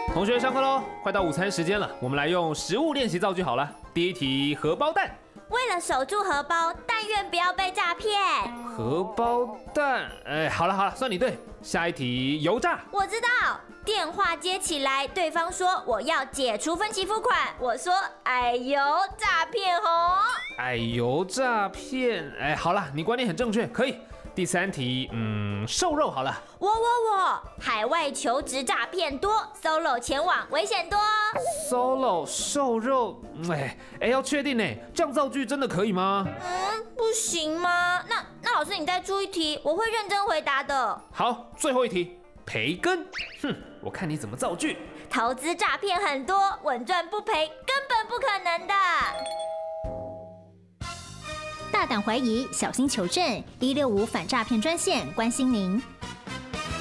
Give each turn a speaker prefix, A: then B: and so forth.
A: 同学上课喽，快到午餐时间了，我们来用实物练习造句好了。第一题，荷包蛋。
B: 为了守住荷包，但愿不要被诈骗。
A: 荷包蛋，好了，算你对。下一题，油炸。
B: 我知道，电话接起来，对方说我要解除分期付款，我说哎呦，诈骗哦。
A: 哎呦，诈骗，好了，你观念很正确，可以。第三题，瘦肉好了。
B: 我，海外求职诈骗多 ，solo 前往危险多。
A: solo 瘦肉，要确定呢，这样造句真的可以吗？
B: 不行吗？那老师你再出一题，我会认真回答的。
A: 好，最后一题，培根。我看你怎么造句。
B: 投资诈骗很多，稳赚不赔根本不可能的。
C: 大胆怀疑，小心求证，165反诈骗专线关心您。